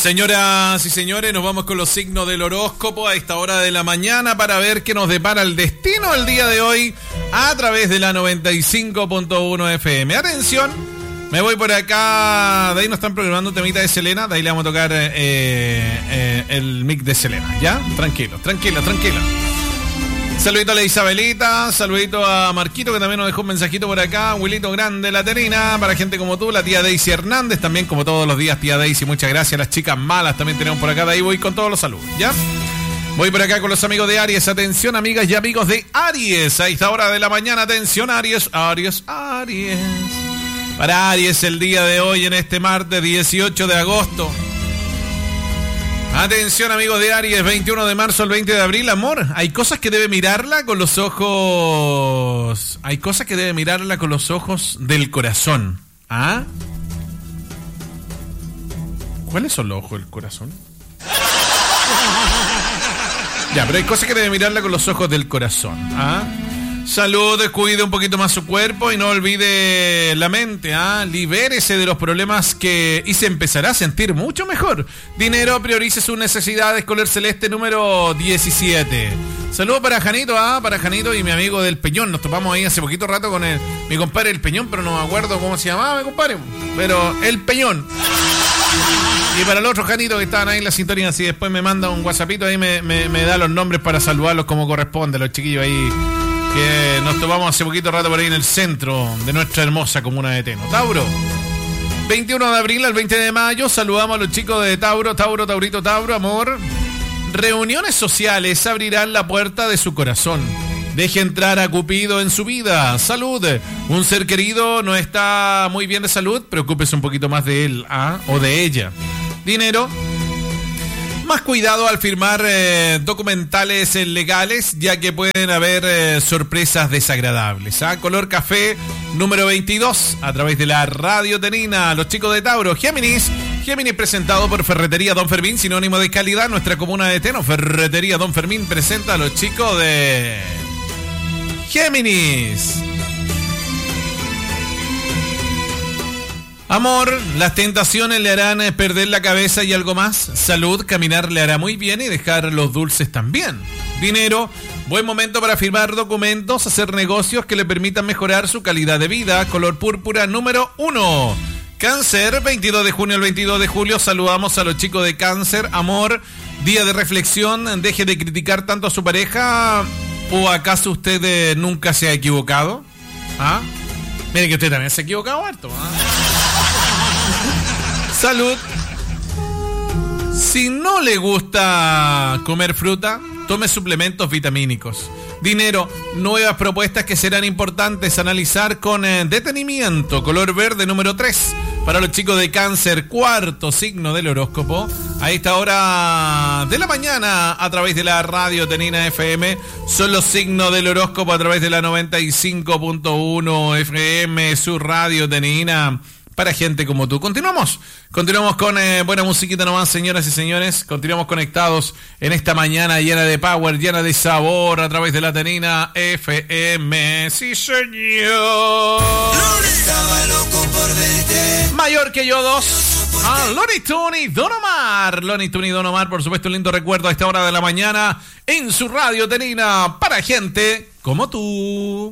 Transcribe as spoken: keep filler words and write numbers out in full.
Señoras y señores, nos vamos con los signos del horóscopo a esta hora de la mañana para ver qué nos depara el destino el día de hoy a través de la noventa y cinco punto uno F M. Atención, me voy por acá, de ahí nos están programando un temita de Selena, de ahí le vamos a tocar eh, eh, el mic de Selena, ¿ya? Tranquilo, tranquilo, tranquilo. Saludito a la Isabelita, saludito a Marquito que también nos dejó un mensajito por acá, Wilito Grande, la Terina, para gente como tú, la tía Daisy Hernández, también como todos los días, tía Daisy, muchas gracias, las chicas malas también tenemos por acá, de ahí voy con todos los saludos, ¿ya? Voy por acá con los amigos de Aries, atención amigas y amigos de Aries, a esta hora de la mañana, atención Aries, Aries, Aries. Para Aries el día de hoy en este martes dieciocho de agosto. Atención amigos de Aries, veintiuno de marzo al veinte de abril, amor, hay cosas que debe mirarla con los ojos, hay cosas que debe mirarla con los ojos del corazón, ¿ah? ¿Cuáles son los ojos del corazón? Ya, pero hay cosas que debe mirarla con los ojos del corazón, ¿ah? Salud, cuide un poquito más su cuerpo y no olvide la mente, ¿ah? Libérese de los problemas que y se empezará a sentir mucho mejor. Dinero, priorice sus necesidades, color celeste número diecisiete. Saludos para Janito, ¿ah? Para Janito y mi amigo del Peñón. Nos topamos ahí hace poquito rato con el, mi compadre el Peñón, pero no me acuerdo cómo se llamaba mi compadre. Pero el Peñón. Y para los otros Janitos que estaban ahí en la sintonía, si después me manda un WhatsAppito ahí me, me, me da los nombres para saludarlos como corresponde, los chiquillos ahí que nos tomamos hace poquito rato por ahí en el centro de nuestra hermosa comuna de Teno. Tauro, veintiuno de abril al veinte de mayo, saludamos a los chicos de Tauro, Tauro, Taurito, Tauro, amor. Reuniones sociales abrirán la puerta de su corazón. Deje entrar a Cupido en su vida. Salud, un ser querido no está muy bien de salud, preocúpese un poquito más de él, ¿ah? O de ella. Dinero, más cuidado al firmar eh, documentales eh, legales, ya que pueden haber eh, sorpresas desagradables, ¿ah? Color café número veintidós, a través de la Radio Tenina, los chicos de Tauro. Géminis, Géminis presentado por Ferretería Don Fermín, sinónimo de calidad, nuestra comuna de Teno. Ferretería Don Fermín presenta a los chicos de Géminis. Amor, las tentaciones le harán perder la cabeza y algo más. Salud, caminar le hará muy bien y dejar los dulces también. Dinero, buen momento para firmar documentos, hacer negocios que le permitan mejorar su calidad de vida. Color púrpura número uno. Cáncer, veintidós de junio al veintidós de julio, saludamos a los chicos de Cáncer. Amor, día de reflexión, deje de criticar tanto a su pareja. ¿O acaso usted eh, nunca se ha equivocado? ¿Ah? Miren que usted también se ha equivocado harto, ¿ah? Salud. Si no le gusta comer fruta, tome suplementos vitamínicos. Dinero, nuevas propuestas que serán importantes analizar con eh, detenimiento. Color verde número tres. Para los chicos de Cáncer, cuarto signo del horóscopo. A esta hora de la mañana, a través de la Radio Tenina F M, son los signos del horóscopo a través de la noventa y cinco punto uno F M, su Radio Tenina, para gente como tú. Continuamos, continuamos con eh, buena musiquita nomás, señoras y señores. Continuamos conectados en esta mañana llena de power, llena de sabor, a través de la Tenina F M. Sí, señor. Estaba loco por verte. Mayor que yo dos. Ah, Looney Tunes, Don Omar. Looney Tunes, Don Omar, por supuesto, un lindo recuerdo a esta hora de la mañana en su Radio Tenina, para gente como tú.